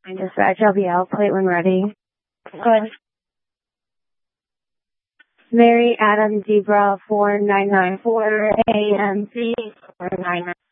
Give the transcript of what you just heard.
Dispatch LBL, plate when ready. Good. Mary Adam Zebra 4994 AMC 499.